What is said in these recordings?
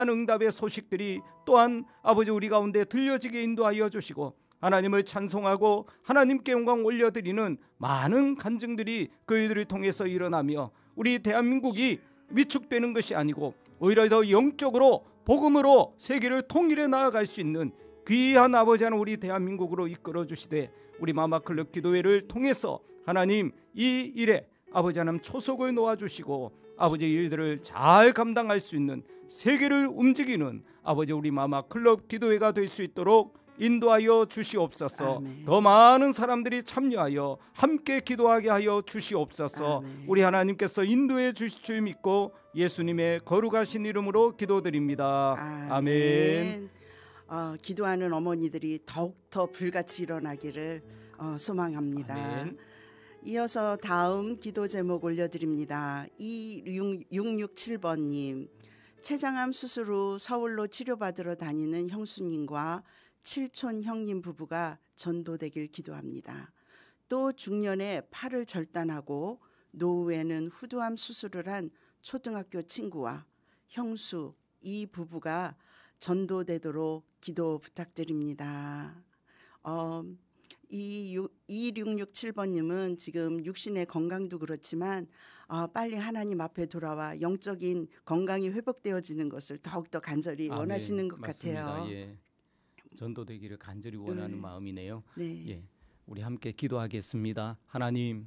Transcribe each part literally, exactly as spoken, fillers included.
응답의 소식들이 또한 아버지 우리 가운데 들려지게 인도하여 주시고 하나님을 찬송하고 하나님께 영광 올려드리는 많은 간증들이 그이들을 통해서 일어나며 우리 대한민국이 위축되는 것이 아니고 오히려 더 영적으로 복음으로 세계를 통일해 나아갈 수 있는 귀한 아버지 하나님 우리 대한민국으로 이끌어 주시되 우리 마마클럽 기도회를 통해서 하나님 이 일에 아버지 하나님 초석을 놓아주시고 아버지 일들을 잘 감당할 수 있는 세계를 움직이는 아버지 우리 마마클럽 기도회가 될 수 있도록 인도하여 주시옵소서. 아멘. 더 많은 사람들이 참여하여 함께 기도하게 하여 주시옵소서. 아멘. 우리 하나님께서 인도해 주실 줄 믿고 예수님의 거룩하신 이름으로 기도드립니다. 아멘, 아멘. 어, 기도하는 어머니들이 더욱더 불같이 일어나기를 어, 소망합니다. 아멘. 이어서 다음 기도 제목 올려드립니다. 이육육칠 번님, 췌장암 수술 후 서울로 치료받으러 다니는 형수님과 칠촌 형님 부부가 전도되길 기도합니다. 또 중년에 팔을 절단하고 노후에는 후두암 수술을 한 초등학교 친구와 형수 이 부부가 전도되도록 기도 부탁드립니다. 어, 이육육칠 번님은 지금 육신의 건강도 그렇지만 어, 빨리 하나님 앞에 돌아와 영적인 건강이 회복되어지는 것을 더욱더 간절히 아멘, 원하시는 것 맞습니다. 같아요. 예. 전도되기를 간절히 원하는 네. 마음이네요. 네. 예, 우리 함께 기도하겠습니다. 하나님,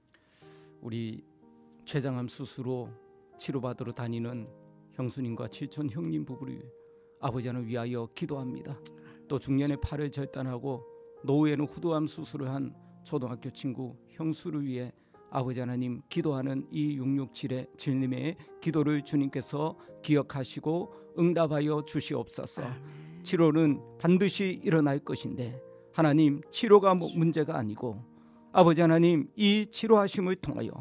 우리 췌장암 수술로 치료받으러 다니는 형수님과 칠촌 형님 부부를 아버지 하나님 위하여 기도합니다. 또 중년에 팔을 절단하고 노후에는 후두암 수술을 한 초등학교 친구 형수를 위해 아버지 하나님 기도하는 이 육육칠의 질님의 기도를 주님께서 기억하시고 응답하여 주시옵소서. 아멘. 치료는 반드시 일어날 것인데 하나님 치료가 문제가 아니고 아버지 하나님 이 치료하심을 통하여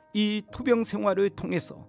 이 투병 생활을 통해서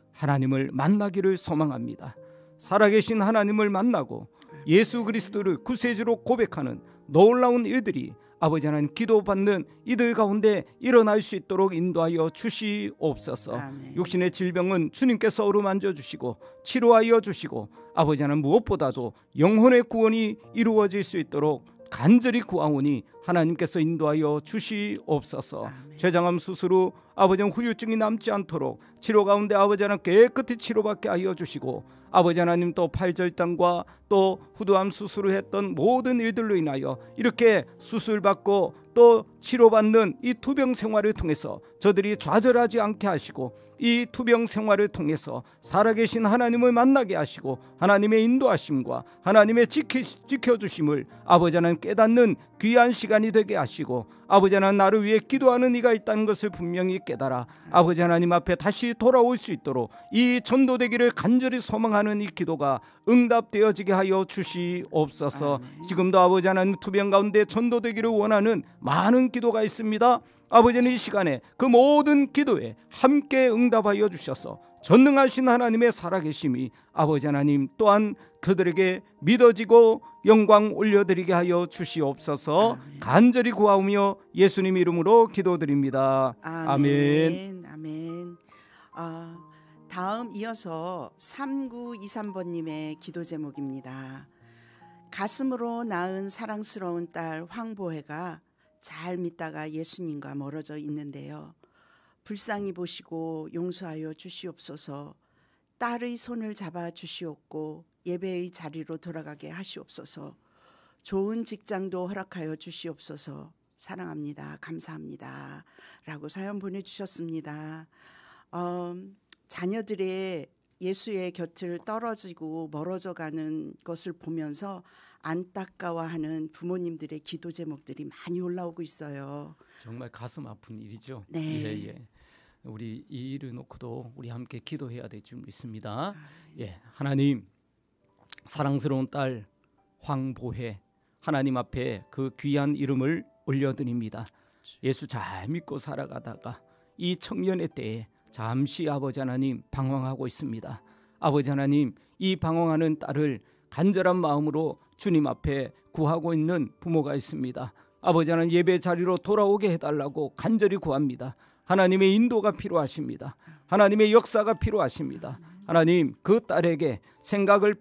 하나님을 만나기를 소망합니다. 살아계신 하나님을 만나고 예수 그리스도를 구세주로 고백하는 놀라운 일들이 아버지 하나님 기도받는 이들 가운데 일어날 수 있도록 인도하여 주시옵소서. 아멘. 육신의 질병은 주님께서 어루만져 주시고 치료하여 주시고 아버지 하나님 무엇보다도 영혼의 구원이 이루어질 수 있도록 간절히 구하오니 하나님께서 인도하여 주시옵소서. 췌장암 수술 후 아버지 하나님 후유증이 남지 않도록 치료 가운데 아버지 하나님 깨끗이 치료받게 하여 주시고 아버지 하나님 또 팔절단과 또 후두암 수술을 했던 모든 일들로 인하여 이렇게 수술받고 또 치료받는 이 투병 생활을 통해서 저들이 좌절하지 않게 하시고 이 투병 생활을 통해서 살아계신 하나님을 만나게 하시고 하나님의 인도하심과 하나님의 지키, 지켜주심을 아버지 하나님 깨닫는 귀한 시간이 되게 하시고 아버지 하나님 나를 위해 기도하는 이가 있다는 것을 분명히 깨달아 아버지 하나님 앞에 다시 돌아올 수 있도록 이 전도되기를 간절히 소망하는 이 기도가 응답되어지게 하여 주시옵소서. 아멘. 지금도 아버지 하나님 투병 가운데 전도되기를 원하는 많은 기도가 있습니다. 아버지는 이 시간에 그 모든 기도에 함께 응답하여 주셔서 전능하신 하나님의 살아계심이 아버지 하나님 또한 그들에게 믿어지고 영광 올려드리게 하여 주시옵소서. 아멘. 간절히 구하오며 예수님 이름으로 기도드립니다. 아멘. 아멘. 아멘. 아, 다음 이어서 삼구이삼 번님의 기도 제목입니다. 가슴으로 낳은 사랑스러운 딸 황보혜가 잘 믿다가 예수님과 멀어져 있는데요. 불쌍히 보시고 용서하여 주시옵소서. 딸의 손을 잡아 주시옵고 예배의 자리로 돌아가게 하시옵소서. 좋은 직장도 허락하여 주시옵소서. 사랑합니다. 감사합니다. 라고 사연 보내주셨습니다. 어, 자녀들의 예수의 곁을 떨어지고 멀어져 가는 것을 보면서 안타까워하는 부모님들의 기도 제목들이 많이 올라오고 있어요. 정말 가슴 아픈 일이죠. 네. 예, 예. 우리 이 일을 놓고도 우리 함께 기도해야 될 줄 믿습니다. 아, 예, 하나님 사랑스러운 딸 황보혜 하나님 앞에 그 귀한 이름을 올려드립니다. 예수 잘 믿고 살아가다가 이 청년의 때에 잠시 아버지 하나님 방황하고 있습니다. 아버지 하나님 이 방황하는 딸을 간절한 마음으로 주님 앞에 구하고 있는 부모가 있습니다. 아버지 하나님 예배 자리로 돌아오게 해달라고 간절히 구합니다. 하나님의 인도가 필요하십니다. 하나님의 역사가 필요하십니다. 하나님 그 딸에게 생각을